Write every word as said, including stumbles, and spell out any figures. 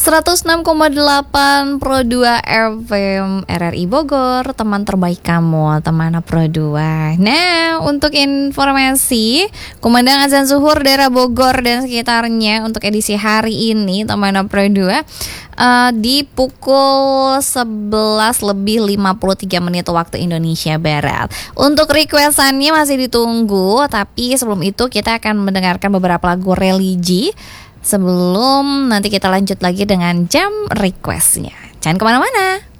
seratus enam koma delapan Pro dua F M R R I Bogor, teman terbaik kamu, teman Pro dua. Nah, untuk informasi kumandang azan zuhur daerah Bogor dan sekitarnya untuk edisi hari ini, teman Pro dua, uh, di pukul sebelas lebih lima puluh tiga menit waktu Indonesia Barat. Untuk requestannya masih ditunggu, tapi sebelum itu kita akan mendengarkan beberapa lagu religi sebelum nanti kita lanjut lagi dengan jam requestnya. Jangan kemana-mana.